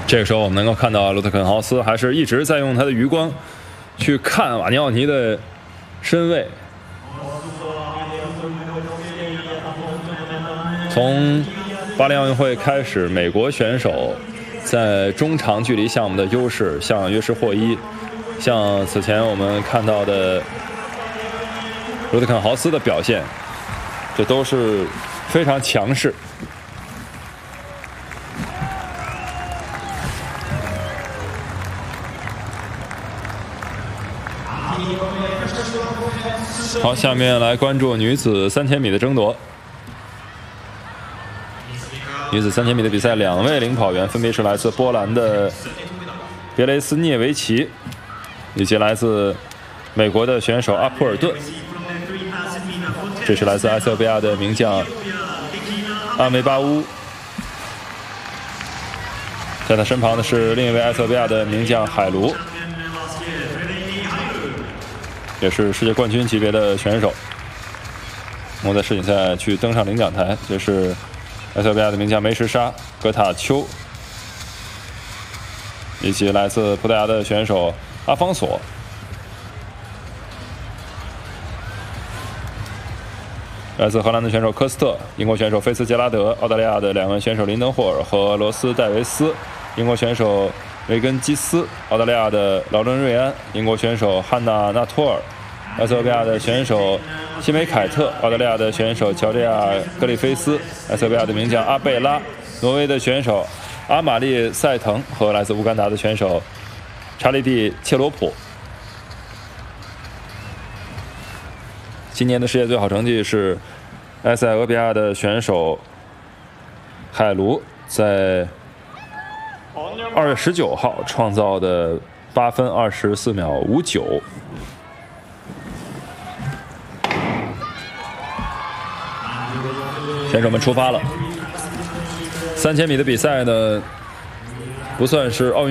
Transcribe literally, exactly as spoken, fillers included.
这个时候我们能够看到罗特肯豪斯还是一直在用他的余光去看瓦尼奥尼的身位。从巴黎奥运会开始，美国选手在中长距离项目的优势，像约什霍伊，像此前我们看到的罗特肯豪斯的表现，这都是非常强势。好，下面来关注女子三千米的争夺。女子三千米的比赛，两位领跑员分别是来自波兰的别雷斯涅维奇，以及来自美国的选手阿普尔顿。这是来自埃塞俄比亚的名将阿梅巴乌，在他身旁的是另一位埃塞俄比亚的名将海卢，也是世界冠军级别的选手。我在世锦赛去登上领奖台，这是埃塞俄比亚的名将梅什沙、格塔丘，以及来自葡萄牙的选手阿方索。来自荷兰的选手科斯特，英国选手菲茨杰拉德，澳大利亚的两位选手林登霍尔和罗斯戴维斯，英国选手维根基斯，澳大利亚的劳伦瑞安，英国选手汉娜纳托尔，埃塞俄比亚的选手西梅凯特，澳大利亚的选手乔治亚格里菲斯，埃塞俄比亚的名将阿贝拉，挪威的选手阿玛丽塞滕和来自乌干达的选手查理蒂切罗普。今年的世界最好成绩是埃塞俄比亚的选手海卢在二月十九号创造的八分二十四秒五九。选手们出发了。三千米的比赛呢，不算是奥运